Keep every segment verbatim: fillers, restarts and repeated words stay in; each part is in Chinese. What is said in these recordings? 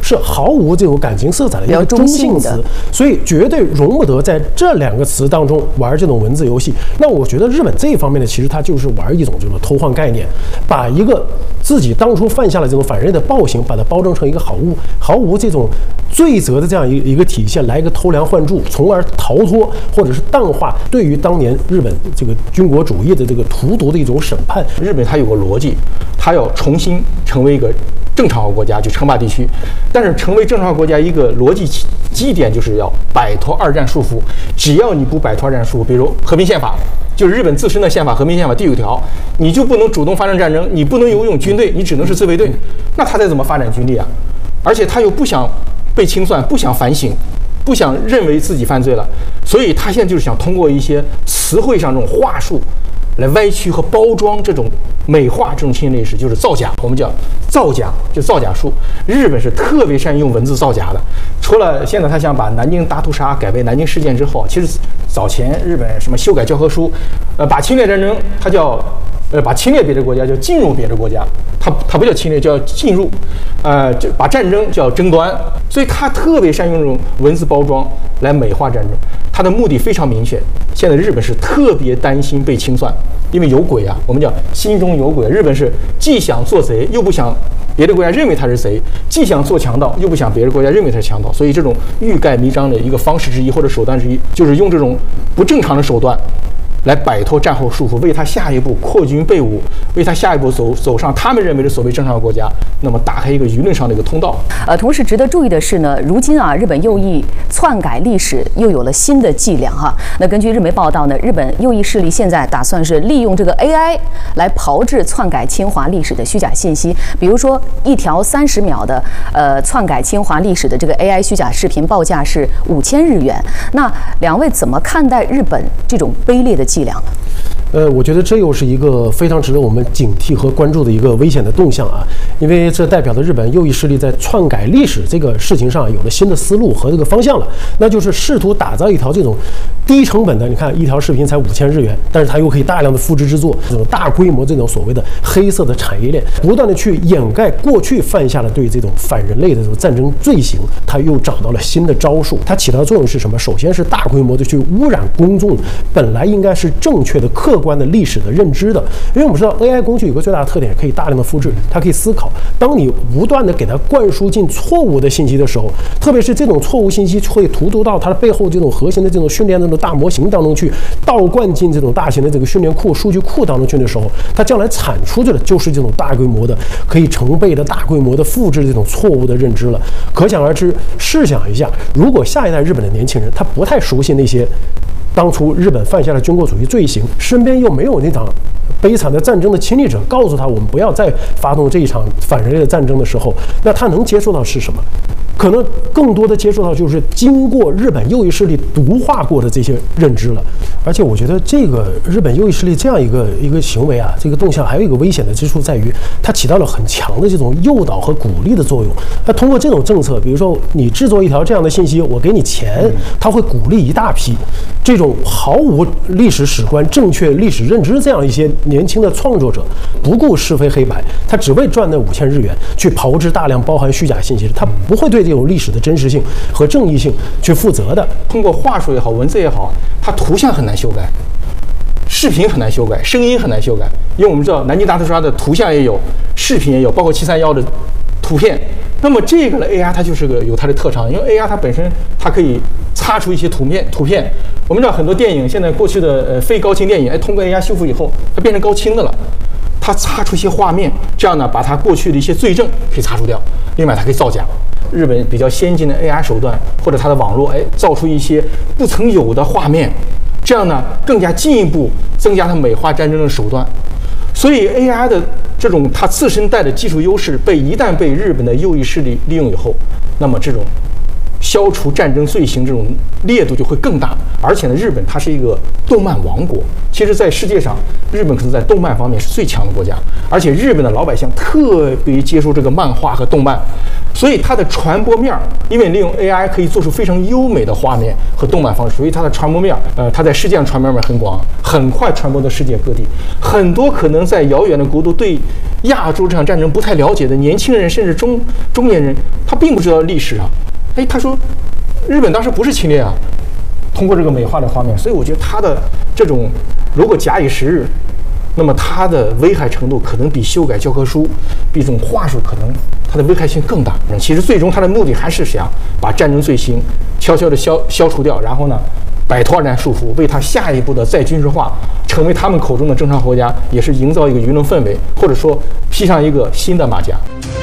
是毫无这种感情色彩的一个中性词，所以绝对容不得在这两个词当中玩这种文字游戏。那我觉得日本这一方面呢，其实它就是玩一种这种偷换概念，把一个自己当初犯下了这种反人类的暴行，把它包装成一个毫无毫无这种罪责的这样一个一个体现，来一个偷梁换柱，从而逃脱或者是淡化对于当年日本这个军国主义的这个荼毒的一种审判。 日本它有个逻辑，它要重新成为一个正常化国家，就称霸地区。但是成为正常化国家一个逻辑基点就是要摆脱二战束缚。只要你不摆脱二战束缚，比如和平宪法，就是日本自身的宪法，和平宪法第九条，你就不能主动发生战争，你不能游泳军队，你只能是自卫队。那他再怎么发展军力啊？而且他又不想被清算，不想反省，不想认为自己犯罪了，所以他现在就是想通过一些词汇上这种话术来歪曲和包装这种美化这种侵略历史，就是造假，我们叫造假，就造假术。日本是特别善于用文字造假的。除了现在他想把南京大屠杀改为南京事件之后，其实早前日本什么修改教科书，呃，把侵略战争它叫呃把侵略别的国家叫进入别的国家，它它不叫侵略，叫进入，呃，就把战争叫争端。所以他特别善用这种文字包装来美化战争，他的目的非常明确。现在日本是特别担心被清算，因为有鬼啊，我们叫心中有鬼。日本是既想做贼，又不想别的国家认为他是贼；既想做强盗，又不想别的国家认为他是强盗。所以这种欲盖弥彰的一个方式之一或者手段之一，就是用这种不正常的手段来摆脱战后束缚，为他下一步扩军备武，为他下一步走走上他们认为的所谓正常国家，那么打开一个舆论上的一个通道。 呃，同时值得注意的是呢，如今啊，日本右翼篡改历史又有了新的伎俩哈。那根据日媒报道呢，日本右翼势力现在打算是利用这个 A I 来炮制篡改侵华历史的虚假信息，比如说一条三十秒的呃篡改侵华历史的这个 A I 虚假视频报价是五千日元。那两位怎么看待日本这种卑劣的伎俩呢？ 呃，我觉得这又是一个非常值得我们警惕和关注的一个危险的动向啊，因为这代表了日本右翼势力在篡改历史这个事情上有了新的思路和这个方向了，那就是试图打造一条这种低成本的，你看一条视频才五千日元，但是它又可以大量的复制制作，这种大规模这种所谓的黑色的产业链，不断的去掩盖过去犯下了对这种反人类的这种战争罪行，它又找到了新的招数。它起到的作用是什么？首先是大规模的去污染公众本来应该是正确的客观的历史的认知的，因为我们知道 A I 工具有个最大的特点，可以大量的复制，它可以思考。当你不断的给它灌输进错误的信息的时候，特别是这种错误信息会荼毒到它的背后这种核心的这种训练的这种大模型当中去，倒灌进这种大型的这个训练库、数据库当中去的时候，它将来产出的就是这种大规模的可以成倍的大规模的复制这种错误的认知了。可想而知，试想一下，如果下一代日本的年轻人他不太熟悉那些当初日本犯下了军国主义罪行，身边又没有那场悲惨的战争的亲历者告诉他我们不要再发动这一场反人类的战争的时候，那他能接受到是什么？可能更多的接触到就是经过日本右翼势力毒化过的这些认知了。而且我觉得这个日本右翼势力这样一个一个行为啊，这个动向还有一个危险的之处在于，它起到了很强的这种诱导和鼓励的作用。它通过这种政策，比如说你制作一条这样的信息，我给你钱，它会鼓励一大批这种毫无历史史观、正确历史认知这样一些年轻的创作者，不顾是非黑白，他只为赚那五千日元去炮制大量包含虚假信息，他不会对这种历史的真实性和正义性去负责的。 通过话术也好，文字也好，它图像很难修改，视频很难修改，声音很难修改。因为我们知道南京大屠杀的图像也有，视频也有，包括七三一的图片。那么这个呢 A I 它就是个有它的特长，因为 A I 它本身它可以擦出一些图片图片。我们知道很多电影现在过去的呃非高清电影，哎，通过 A I 修复以后，它变成高清的了。它擦出一些画面，这样呢，把它过去的一些罪证可以擦除掉。另外，它可以造假。日本比较先进的 A I 手段或者它的网络，哎，造出一些不曾有的画面，这样呢，更加进一步增加它美化战争的手段。所以 A I 的这种它自身带的技术优势，被一旦被日本的右翼势力利用以后，那么这种消除战争罪行这种烈度就会更大。而且呢，日本它是一个动漫王国，其实在世界上，日本可能在动漫方面是最强的国家，而且日本的老百姓特别接受这个漫画和动漫，所以它的传播面，因为利用 A I 可以做出非常优美的画面和动漫方式，所以它的传播面，呃，它在世界上传播面很广，很快传播到世界各地。很多可能在遥远的国度对亚洲这场战争不太了解的年轻人，甚至中中年人，他并不知道历史啊。哎，他说，日本当时不是侵略啊。通过这个美化的画面，所以我觉得它的这种如果假以时日，那么它的危害程度可能比修改教科书、比这种话术可能它的危害性更大。其实最终它的目的还是想把战争罪行悄悄地消消除掉，然后呢，摆脱二战束缚，为它下一步的再军事化，成为他们口中的正常国家，也是营造一个舆论氛围，或者说披上一个新的马甲。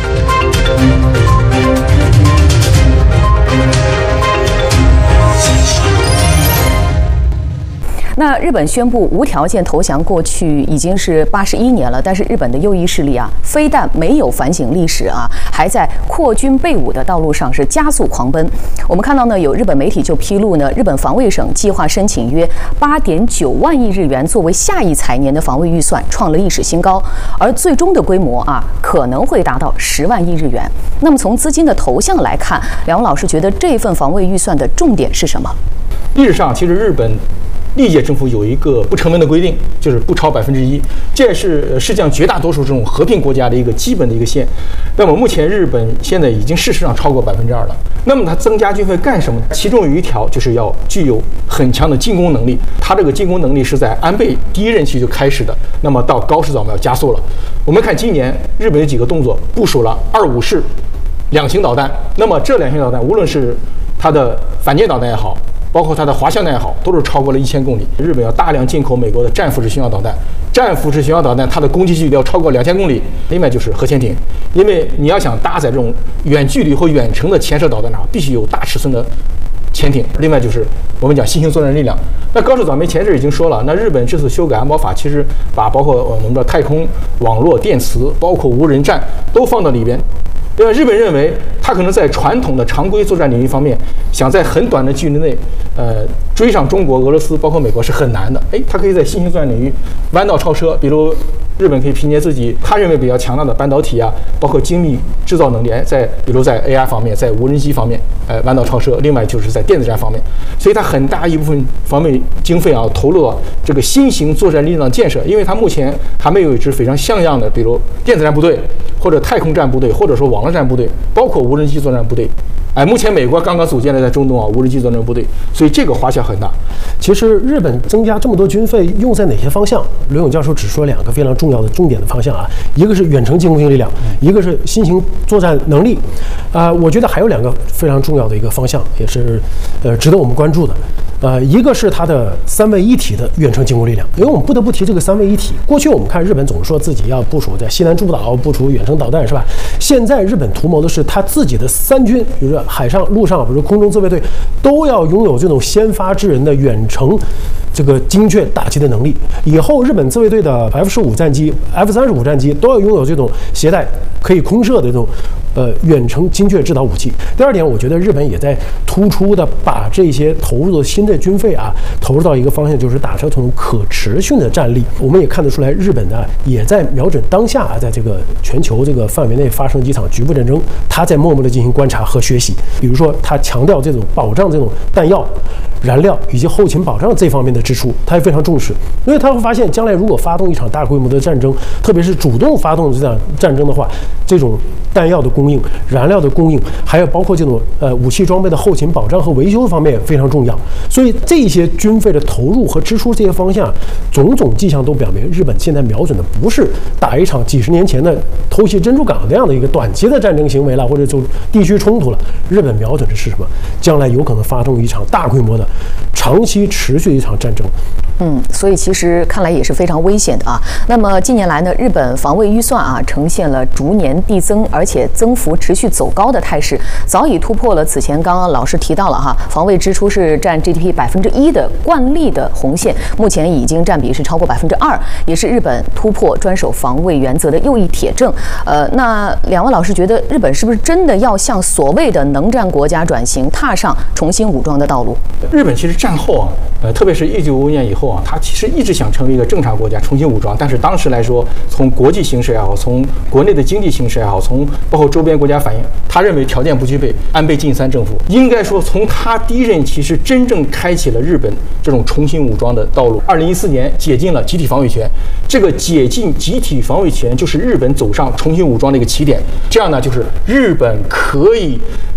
那日本宣布无条件投降，过去已经是八十一年了，但是日本的右翼势力啊，非但没有反省历史啊，还在扩军备武的道路上是加速狂奔。我们看到呢，有日本媒体就披露呢，日本防卫省计划申请约八点九万亿日元作为下一财年的防卫预算，创了历史新高，而最终的规模啊，可能会达到十万亿日元。那么从资金的投向来看，梁老师觉得这份防卫预算的重点是什么？ 历史上，其实日本历届政府有一个不成文的规定，就是不超百分之一，这也是世界上绝大多数这种和平国家的一个基本的一个线。那么目前日本现在已经事实上超过百分之二了。那么它增加军费干什么？其中有一条就是要具有很强的进攻能力。它这个进攻能力是在安倍第一任期就开始的，那么到高市早苗要加速了。我们看今年日本有几个动作，部署了二五式两型导弹。那么这两型导弹，无论是它的反舰导弹也好，包括它的滑翔弹也好，都是超过了一千公里。日本要大量进口美国的战斧式巡航导弹，战斧式巡航导弹它的攻击距离要超过两千公里。另外就是核潜艇，因为你要想搭载这种远距离或远程的潜射导弹上，必须有大尺寸的潜艇。另外就是我们讲新型作战力量。那高市早苗前阵已经说了，那日本这次修改安保法，其实把包括我们的太空、网络、电磁，包括无人战都放到里边。对吧？日本认为，它可能在传统的常规作战领域方面，想在很短的距离内，呃，追上中国、俄罗斯，包括美国是很难的。哎，它可以在新型作战领域弯道超车，比如日本可以凭借自己他认为比较强大的半导体啊，包括精密制造能力，在比如在 A I 方面，在无人机方面，呃，弯道超车。另外就是在电子战方面，所以它很大一部分防卫经费啊，投入到这个新型作战力量建设，因为它目前还没有一支非常像样的，比如电子战部队，或者太空战部队，或者说网络战部队，包括无人机作战部队。哎，目前美国刚刚组建了在中东啊无人机作战部队，所以这个花销很大。 其实日本增加这么多军费用在哪些方向？刘勇教授只说两个非常重要的重点的方向啊，一个是远程进攻性力量，一个是新型作战能力。啊、呃，我觉得还有两个非常重要的一个方向，也是呃值得我们关注的。呃，一个是它的三位一体的远程进攻力量，因为我们不得不提这个三位一体。过去我们看日本总说自己要部署在西南诸岛部署远程导弹，是吧？现在日本图谋的是他自己的三军，比如说海上、陆上，比如空中自卫队，都要拥有这种先发制人的远程这个精确打击的能力。以后日本自卫队的 F 十五战机、F 三十五战机都要拥有这种携带可以空射的这种呃远程精确制导武器。第二点，我觉得日本也在突出的把这些投入的新的军费啊投入到一个方向，就是打造这种可持续的战力。我们也看得出来，日本呢也在瞄准当下啊，在这个全球这个范围内发生几场局部战争，他在默默的进行观察和学习。比如说，他强调这种保障这种弹药、燃料以及后勤保障这方面的支出，他也非常重视，因为他会发现，将来如果发动一场大规模的战争，特别是主动发动这场战争的话，这种弹药的供应、燃料的供应，还有包括这种呃武器装备的后勤保障和维修方面非常重要。所以这些军费的投入和支出这些方向，种种迹象都表明，日本现在瞄准的不是打一场几十年前的偷袭珍珠港那样的一个短期的战争行为了，或者就地区冲突了。日本瞄准的是什么？将来有可能发动一场大规模的、长期持续的一场战争。 争。 嗯，所以其实看来也是非常危险的啊。那么近年来呢，日本防卫预算啊呈现了逐年递增，而且增幅持续走高的态势，早已突破了此前刚刚老师提到了哈，防卫支出是占 G D P 百分之一的惯例的红线，目前已经占比是超过百分之二，也是日本突破专守防卫原则的又一铁证。呃，那两位老师觉得日本是不是真的要向所谓的能战国家转型，踏上重新武装的道路？ 日本其实战后啊，呃，特别是一九五五年以后啊，他其实一直想成为一个正常国家，重新武装。但是当时来说，从国际形势也好，从国内的经济形势也好，从包括周边国家反应，他认为条件不具备，安倍晋三政府应该说从他第一任期是真正开启了日本这种重新武装的道路。二零一四年解禁了集体防卫权，这个解禁集体防卫权就是日本走上重新武装的一个起点。这样呢，就是日本可以